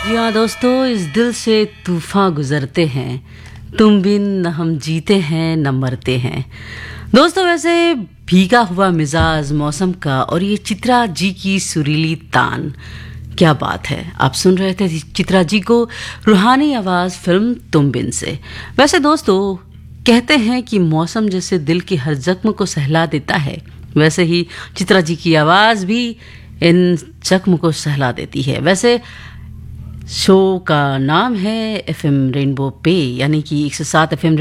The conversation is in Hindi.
जी हाँ दोस्तों, इस दिल से तूफान गुजरते हैं, तुम बिन न हम जीते हैं न मरते हैं। दोस्तों, वैसे भीगा हुआ मिजाज मौसम का और ये चित्रा जी की सुरीली तान, क्या बात है। आप सुन रहे थे चित्रा जी को रूहानी आवाज फिल्म तुम बिन से। वैसे दोस्तों, कहते हैं कि मौसम जैसे दिल के हर जख्म को सहला देता है, वैसे ही चित्रा जी की आवाज भी इन जख्म को सहला देती है। वैसे शो का नाम है एफएम रेनबो पे, यानी कि 107 एफएम